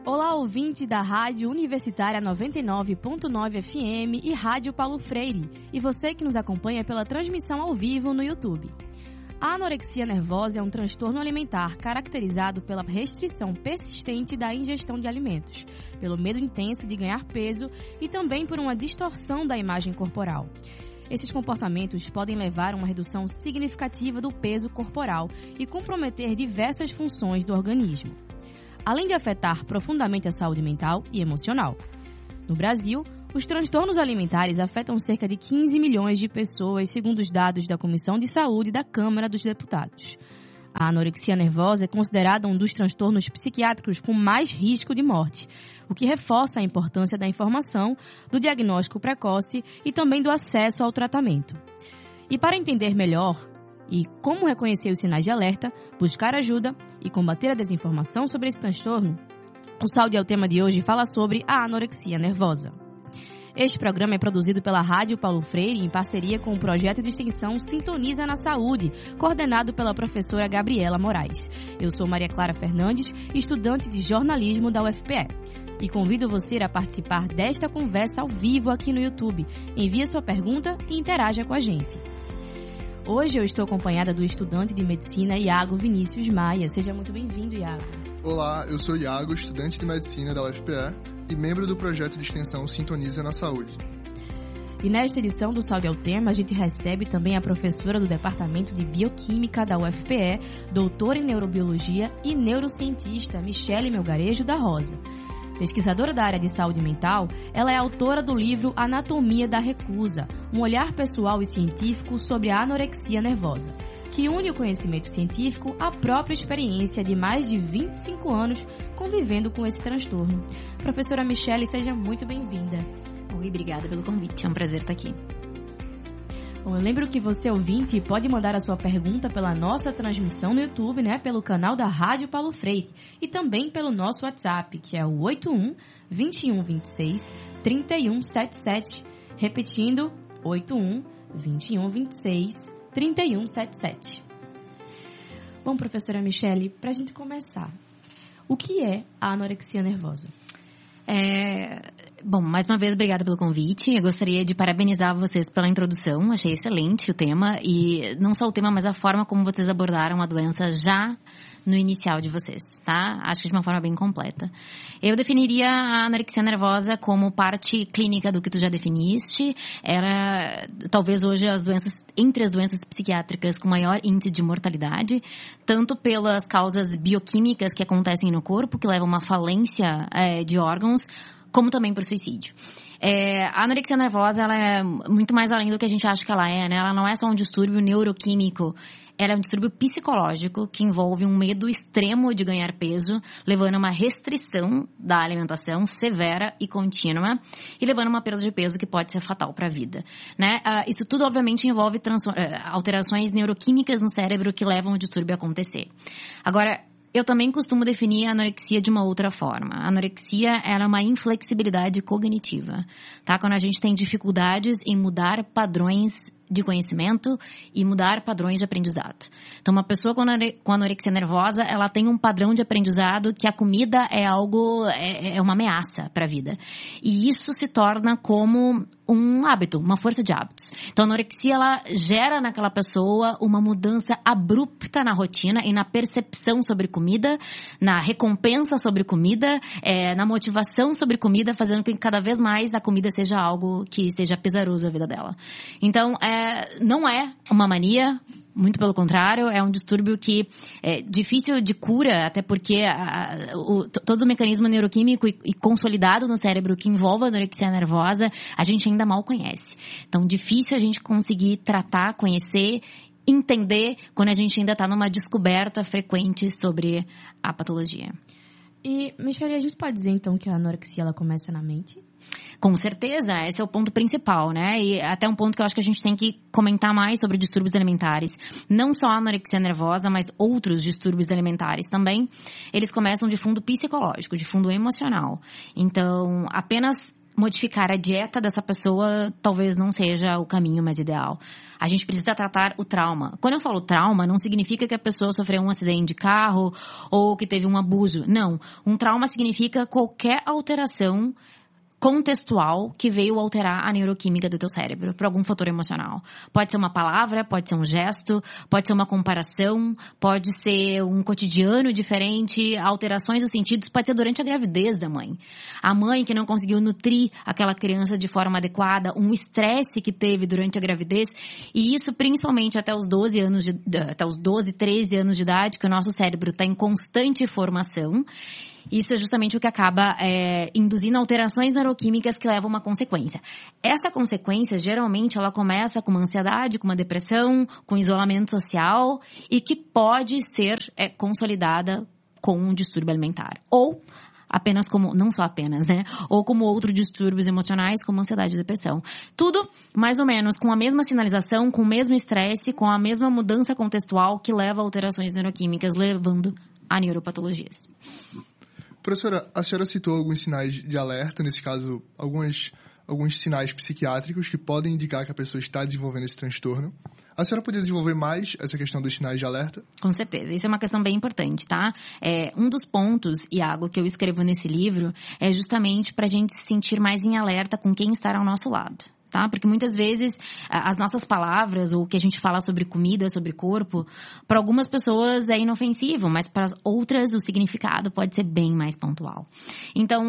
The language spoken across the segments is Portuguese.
Olá, ouvinte da Rádio Universitária 99.9 FM e Rádio Paulo Freire, e você que nos acompanha pela transmissão ao vivo no YouTube. A anorexia nervosa é um transtorno alimentar caracterizado pela restrição persistente da ingestão de alimentos, pelo medo intenso de ganhar peso e também por uma distorção da imagem corporal. Esses comportamentos podem levar a uma redução significativa do peso corporal e comprometer diversas funções do organismo, além de afetar profundamente a saúde mental e emocional. No Brasil, os transtornos alimentares afetam cerca de 15 milhões de pessoas, segundo os dados da Comissão de Saúde da Câmara dos Deputados. A anorexia nervosa é considerada um dos transtornos psiquiátricos com mais risco de morte, o que reforça a importância da informação, do diagnóstico precoce e também do acesso ao tratamento. E para entender melhor e como reconhecer os sinais de alerta, buscar ajuda e combater a desinformação sobre esse transtorno, o Saúde é o Tema de hoje fala sobre a anorexia nervosa. Este programa é produzido pela Rádio Paulo Freire em parceria com o projeto de extensão Sintoniza na Saúde, coordenado pela professora Gabriela Moraes. Eu sou Maria Clara Fernandes, estudante de jornalismo da UFPE. E convido você a participar desta conversa ao vivo aqui no YouTube. Envie sua pergunta e interaja com a gente. Hoje eu estou acompanhada do estudante de medicina Iago Vinícius Maia. Seja muito bem-vindo, Iago. Olá, eu sou Iago, estudante de medicina da UFPE e membro do projeto de extensão Sintoniza na Saúde. E nesta edição do Saúde ao Tema, a gente recebe também a professora do Departamento de Bioquímica da UFPE, doutora em Neurobiologia e neurocientista Michele Melgarejo da Rosa. Pesquisadora da área de saúde mental, ela é autora do livro Anatomia da Recusa, um olhar pessoal e científico sobre a anorexia nervosa, que une o conhecimento científico à própria experiência de mais de 25 anos convivendo com esse transtorno. Professora Michele, seja muito bem-vinda. Oi, obrigada pelo convite, é um prazer estar aqui. Bom, eu lembro que você, ouvinte, pode mandar a sua pergunta pela nossa transmissão no YouTube, pelo canal da Rádio Paulo Freire, e também pelo nosso WhatsApp, que é o 81 21 26 31 77, repetindo, 81 21 26 31 77. Bom, professora Michele, para a gente começar, o que é a anorexia nervosa? Bom, mais uma vez, obrigada pelo convite. Eu gostaria de parabenizar vocês pela introdução. Achei excelente o tema. E não só o tema, mas a forma como vocês abordaram a doença já no inicial de vocês, tá? Acho que de uma forma bem completa. Eu definiria a anorexia nervosa como parte clínica do que tu já definiste. Era, talvez hoje, entre as doenças psiquiátricas com maior índice de mortalidade, tanto pelas causas bioquímicas que acontecem no corpo, que levam a uma falência de órgãos, como também por suicídio. A anorexia nervosa, ela é muito mais além do que a gente acha que ela é, né? Ela não é só um distúrbio neuroquímico, ela é um distúrbio psicológico que envolve um medo extremo de ganhar peso, levando a uma restrição da alimentação severa e contínua e levando a uma perda de peso que pode ser fatal para a vida, né? Isso tudo, obviamente, envolve alterações neuroquímicas no cérebro que levam o distúrbio a acontecer. Agora, eu também costumo definir a anorexia de uma outra forma. A anorexia, ela é uma inflexibilidade cognitiva, tá? Quando a gente tem dificuldades em mudar padrões de conhecimento e mudar padrões de aprendizado. Então, uma pessoa com anorexia nervosa, ela tem um padrão de aprendizado que a comida é uma ameaça para a vida. E isso se torna como um hábito, uma força de hábitos. Então, a anorexia, ela gera naquela pessoa uma mudança abrupta na rotina e na percepção sobre comida, na recompensa sobre comida, na motivação sobre comida, fazendo com que cada vez mais a comida seja algo que seja pesaroso na vida dela. Então, não é uma mania, muito pelo contrário, é um distúrbio que é difícil de cura, até porque todo o mecanismo neuroquímico e consolidado no cérebro que envolve a anorexia nervosa, a gente ainda mal conhece. Então, difícil a gente conseguir tratar, conhecer, entender, quando a gente ainda está numa descoberta frequente sobre a patologia. E, Michele, a gente pode dizer, então, que a anorexia, ela começa na mente? Com certeza, esse é o ponto principal, né? E até um ponto que eu acho que a gente tem que comentar mais sobre distúrbios alimentares. Não só a anorexia nervosa, mas outros distúrbios alimentares também. Eles começam de fundo psicológico, de fundo emocional. Então, apenas modificar a dieta dessa pessoa talvez não seja o caminho mais ideal. A gente precisa tratar o trauma. Quando eu falo trauma, não significa que a pessoa sofreu um acidente de carro ou que teve um abuso. Não. Um trauma significa qualquer alteração contextual que veio alterar a neuroquímica do teu cérebro por algum fator emocional. Pode ser uma palavra, pode ser um gesto, pode ser uma comparação, pode ser um cotidiano diferente, alterações dos sentidos, pode ser durante a gravidez da mãe. A mãe que não conseguiu nutrir aquela criança de forma adequada, um estresse que teve durante a gravidez, e isso principalmente até os 12, 13 anos de idade, que o nosso cérebro está em constante formação. Isso é justamente o que acaba induzindo alterações neuroquímicas que levam a uma consequência. Essa consequência, geralmente, ela começa com uma ansiedade, com uma depressão, com isolamento social e que pode ser consolidada com um distúrbio alimentar. Ou apenas como, não só apenas, né? Ou como outros distúrbios emocionais, como ansiedade e depressão. Tudo, mais ou menos, com a mesma sinalização, com o mesmo estresse, com a mesma mudança contextual que leva a alterações neuroquímicas, levando a neuropatologias. Professora, a senhora citou alguns sinais de alerta, nesse caso, alguns sinais psiquiátricos que podem indicar que a pessoa está desenvolvendo esse transtorno. A senhora poderia desenvolver mais essa questão dos sinais de alerta? Com certeza, isso é uma questão bem importante, tá? Um dos pontos, Iago, que eu escrevo nesse livro é justamente para a gente se sentir mais em alerta com quem está ao nosso lado. Tá? Porque muitas vezes as nossas palavras, ou o que a gente fala sobre comida, sobre corpo, para algumas pessoas é inofensivo, mas para outras o significado pode ser bem mais pontual. Então,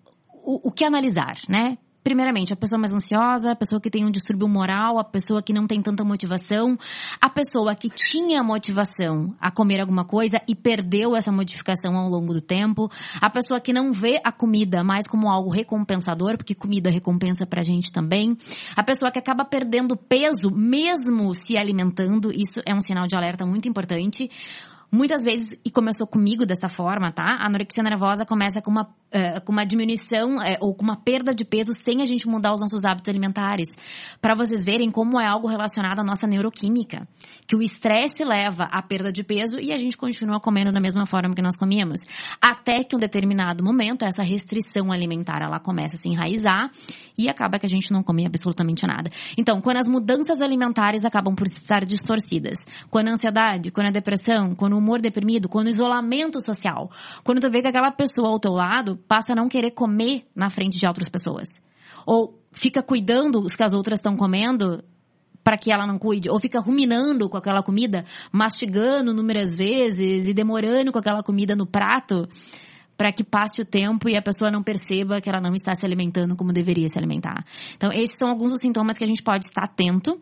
o que analisar, né? Primeiramente, a pessoa mais ansiosa, a pessoa que tem um distúrbio moral, a pessoa que não tem tanta motivação, a pessoa que tinha motivação a comer alguma coisa e perdeu essa modificação ao longo do tempo, a pessoa que não vê a comida mais como algo recompensador, porque comida recompensa pra gente também, a pessoa que acaba perdendo peso mesmo se alimentando, isso é um sinal de alerta muito importante. Muitas vezes, e começou comigo dessa forma, tá? A anorexia nervosa começa com uma diminuição ou com uma perda de peso sem a gente mudar os nossos hábitos alimentares. Para vocês verem como é algo relacionado à nossa neuroquímica. Que o estresse leva à perda de peso e a gente continua comendo da mesma forma que nós comíamos. Até que em um determinado momento, essa restrição alimentar, ela começa a se enraizar e acaba que a gente não come absolutamente nada. Então, quando as mudanças alimentares acabam por estar distorcidas, quando a ansiedade, quando a depressão, quando o humor deprimido, quando o isolamento social, quando tu vê que aquela pessoa ao teu lado passa a não querer comer na frente de outras pessoas. Ou fica cuidando os que as outras estão comendo para que ela não cuide. Ou fica ruminando com aquela comida, mastigando inúmeras vezes e demorando com aquela comida no prato para que passe o tempo e a pessoa não perceba que ela não está se alimentando como deveria se alimentar. Então, esses são alguns dos sintomas que a gente pode estar atento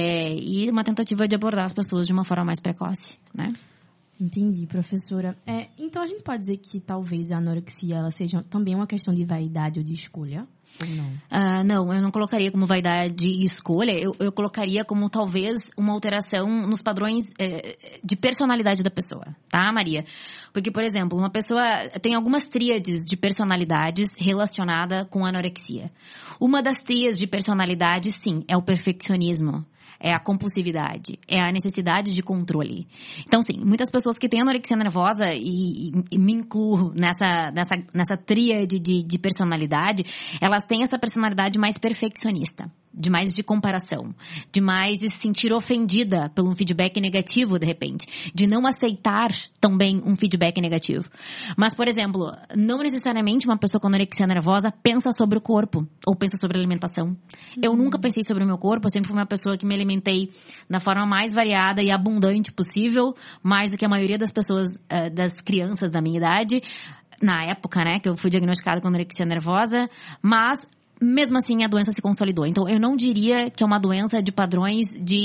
e uma tentativa de abordar as pessoas de uma forma mais precoce, né? Entendi, professora. Então, a gente pode dizer que talvez a anorexia ela seja também uma questão de vaidade ou de escolha? Ou não? Não, eu não colocaria como vaidade e escolha. Eu colocaria como talvez uma alteração nos padrões de personalidade da pessoa, tá, Maria? Porque, por exemplo, uma pessoa tem algumas tríades de personalidades relacionada com a anorexia. Uma das tríades de personalidade, sim, é o perfeccionismo. É a compulsividade, é a necessidade de controle. Então, sim, muitas pessoas que têm anorexia nervosa, e me incluo nessa tríade de personalidade, elas têm essa personalidade mais perfeccionista, de mais de comparação, de mais de se sentir ofendida por um feedback negativo, de repente, de não aceitar também um feedback negativo. Mas, por exemplo, não necessariamente uma pessoa com anorexia nervosa pensa sobre o corpo ou pensa sobre a alimentação. Eu nunca pensei sobre o meu corpo, eu sempre fui uma pessoa que me alimentei da forma mais variada e abundante possível, mais do que a maioria das pessoas, das crianças da minha idade, na época, né, que eu fui diagnosticada com anorexia nervosa, mas mesmo assim a doença se consolidou. Então, eu não diria que é uma doença de padrões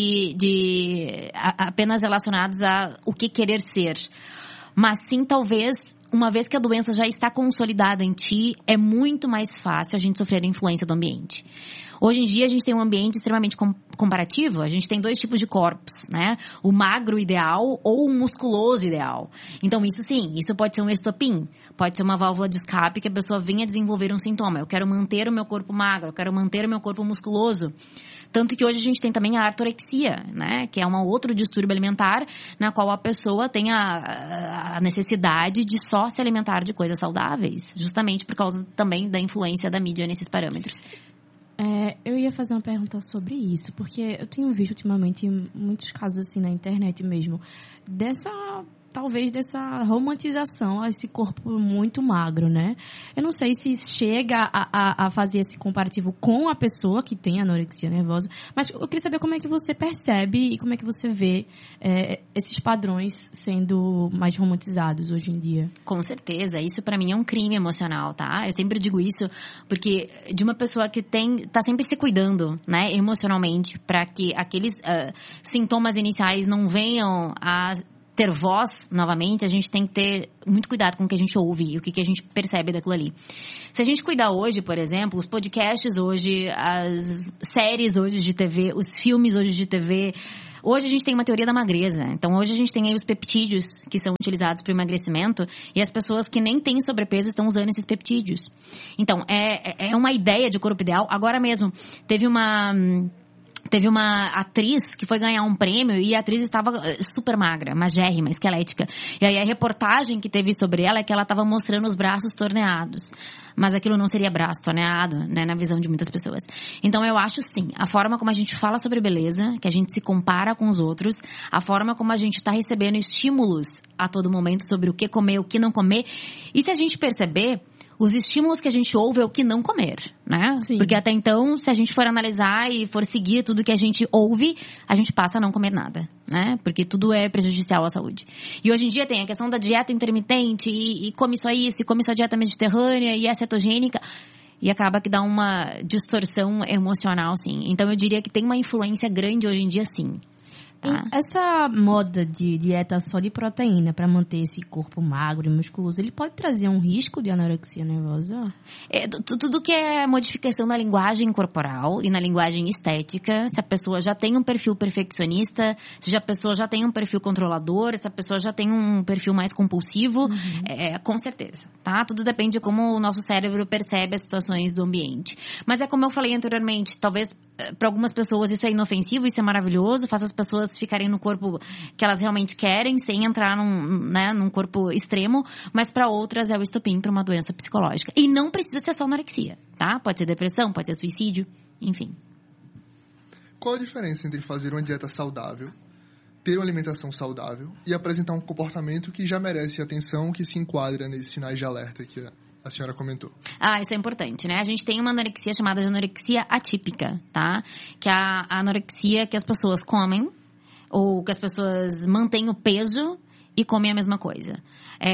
apenas relacionados a o que querer ser, mas sim, talvez, uma vez que a doença já está consolidada em ti, é muito mais fácil a gente sofrer a influência do ambiente. Hoje em dia, a gente tem um ambiente extremamente comparativo. A gente tem 2 tipos de corpos, né? O magro ideal ou o musculoso ideal. Então, isso sim, isso pode ser um estopim. Pode ser uma válvula de escape que a pessoa venha desenvolver um sintoma. Eu quero manter o meu corpo magro, eu quero manter o meu corpo musculoso. Tanto que hoje a gente tem também a ortorexia, né? Que é um outro distúrbio alimentar, na qual a pessoa tem a necessidade de só se alimentar de coisas saudáveis. Justamente por causa também da influência da mídia nesses parâmetros. Eu ia fazer uma pergunta sobre isso, porque eu tenho visto ultimamente muitos casos assim na internet mesmo, talvez dessa romantização a esse corpo muito magro, né? Eu não sei se chega a fazer esse comparativo com a pessoa que tem anorexia nervosa, mas eu queria saber como é que você percebe e como é que você vê esses padrões sendo mais romantizados hoje em dia. Com certeza, isso pra mim é um crime emocional, tá? Eu sempre digo isso porque de uma pessoa que tá sempre se cuidando, né, emocionalmente, para que aqueles sintomas iniciais não venham a ter voz novamente, a gente tem que ter muito cuidado com o que a gente ouve e o que a gente percebe daquilo ali. Se a gente cuidar hoje, por exemplo, os podcasts hoje, as séries hoje de TV, os filmes hoje de TV, hoje a gente tem uma teoria da magreza. Então, hoje a gente tem aí os peptídeos que são utilizados para o emagrecimento e as pessoas que nem têm sobrepeso estão usando esses peptídeos. Então, é uma ideia de corpo ideal. Agora mesmo, teve uma atriz que foi ganhar um prêmio e a atriz estava super magra, magérrima, esquelética. E aí a reportagem que teve sobre ela é que ela estava mostrando os braços torneados. Mas aquilo não seria braço torneado, né, na visão de muitas pessoas. Então eu acho sim, a forma como a gente fala sobre beleza, que a gente se compara com os outros, a forma como a gente está recebendo estímulos a todo momento sobre o que comer, o que não comer. E se a gente perceber, os estímulos que a gente ouve é o que não comer, né? Sim. Porque até então, se a gente for analisar e for seguir tudo que a gente ouve, a gente passa a não comer nada, né? Porque tudo é prejudicial à saúde. E hoje em dia tem a questão da dieta intermitente e come só isso, e come só dieta mediterrânea e é cetogênica. E acaba que dá uma distorção emocional, sim. Então eu diria que tem uma influência grande hoje em dia, sim. Tá? Essa moda de dieta só de proteína para manter esse corpo magro e musculoso, ele pode trazer um risco de anorexia nervosa? Tudo que é modificação na linguagem corporal e na linguagem estética, se a pessoa já tem um perfil perfeccionista, se a pessoa já tem um perfil controlador, se a pessoa já tem um perfil mais compulsivo, com certeza, tá? Tudo depende de como o nosso cérebro percebe as situações do ambiente. Mas é como eu falei anteriormente, talvez para algumas pessoas isso é inofensivo, isso é maravilhoso, faz as pessoas ficarem no corpo que elas realmente querem, sem entrar num corpo extremo, mas para outras é o estopim para uma doença psicológica. E não precisa ser só anorexia, tá? Pode ser depressão, pode ser suicídio, enfim. Qual a diferença entre fazer uma dieta saudável, ter uma alimentação saudável e apresentar um comportamento que já merece atenção, que se enquadra nesses sinais de alerta que a senhora comentou? Isso é importante, né? A gente tem uma anorexia chamada de anorexia atípica, tá? Que é a anorexia que as pessoas comem, ou que as pessoas mantêm o peso e comem a mesma coisa.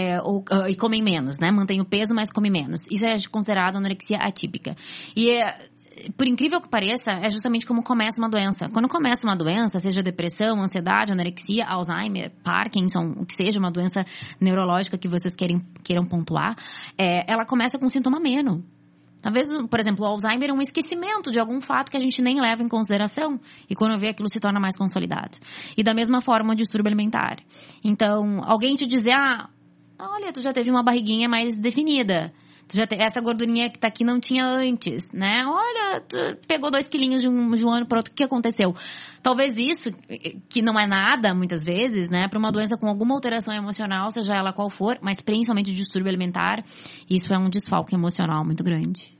E comem menos, né? Mantêm o peso, mas comem menos. Isso é considerado anorexia atípica. E por incrível que pareça, é justamente como começa uma doença. Quando começa uma doença, seja depressão, ansiedade, anorexia, Alzheimer, Parkinson, o que seja, uma doença neurológica que vocês queiram pontuar, ela começa com um sintoma ameno. Talvez, por exemplo, o Alzheimer é um esquecimento de algum fato que a gente nem leva em consideração. E quando vê, aquilo se torna mais consolidado. E da mesma forma, o distúrbio alimentar. Então, alguém te dizer, olha, tu já teve uma barriguinha mais definida. Essa gordurinha que tá aqui não tinha antes, né? Olha, tu pegou 2 quilinhos de um ano para outro, o que aconteceu? Talvez isso, que não é nada, muitas vezes, né? Para uma doença com alguma alteração emocional, seja ela qual for, mas principalmente o distúrbio alimentar, isso é um desfalque emocional muito grande.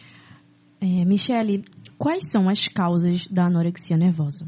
Michele, quais são as causas da anorexia nervosa?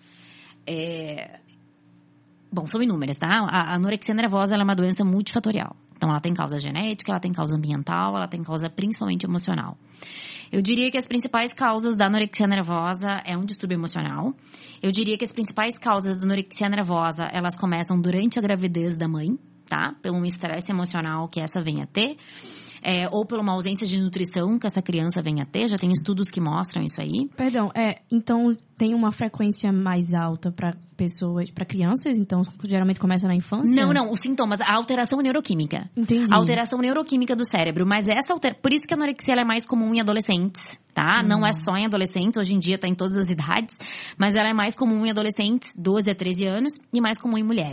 Bom, são inúmeras, tá? A anorexia nervosa ela é uma doença multifatorial. Então, ela tem causa genética, ela tem causa ambiental, ela tem causa principalmente emocional. Eu diria que as principais causas da anorexia nervosa é um distúrbio emocional. Eu diria que as principais causas da anorexia nervosa, elas começam durante a gravidez da mãe, tá? Pelo um estresse emocional que essa venha a ter. Ou por uma ausência de nutrição que essa criança venha a ter. Já tem estudos que mostram isso aí. Perdão, então tem uma frequência mais alta para pessoas, para crianças? Então, geralmente começa na infância? Não, os sintomas, a alteração neuroquímica. Entendi. A alteração neuroquímica do cérebro. Mas por isso que a anorexia ela é mais comum em adolescentes, tá? Não é só em adolescentes, hoje em dia tá em todas as idades. Mas ela é mais comum em adolescentes, 12 a 13 anos, e mais comum em mulheres.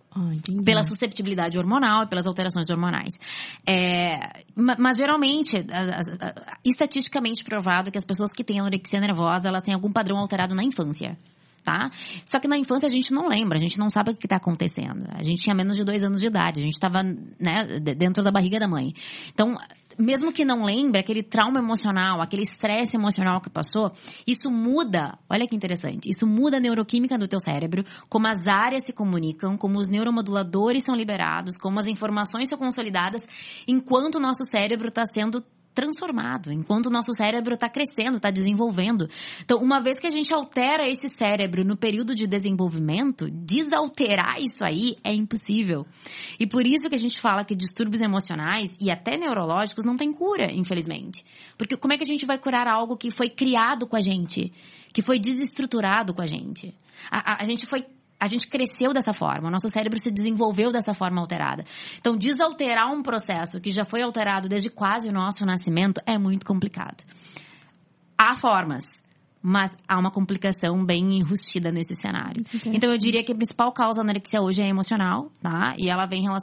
Pela susceptibilidade hormonal e pelas alterações hormonais. Mas geralmente, estatisticamente provado que as pessoas que têm anorexia nervosa, elas têm algum padrão alterado na infância. Tá? Só que na infância a gente não lembra, a gente não sabe o que está acontecendo. A gente tinha menos de 2 anos de idade, a gente estava, né, dentro da barriga da mãe. Então, mesmo que não lembre, aquele trauma emocional, aquele estresse emocional que passou, isso muda, olha que interessante, isso muda a neuroquímica do teu cérebro, como as áreas se comunicam, como os neuromoduladores são liberados, como as informações são consolidadas, enquanto o nosso cérebro está sendo transformado, enquanto o nosso cérebro está crescendo, está desenvolvendo. Então, uma vez que a gente altera esse cérebro no período de desenvolvimento, desalterar isso aí é impossível. E por isso que a gente fala que distúrbios emocionais e até neurológicos não tem cura, infelizmente. Porque como é que a gente vai curar algo que foi criado com a gente, que foi desestruturado com a gente? A gente cresceu dessa forma, o nosso cérebro se desenvolveu dessa forma alterada. Então, desalterar um processo que já foi alterado desde quase o nosso nascimento é muito complicado. Há formas, mas há uma complicação bem enrustida nesse cenário. Então, eu diria que a principal causa da anorexia hoje é emocional, tá? E ela vem relacionada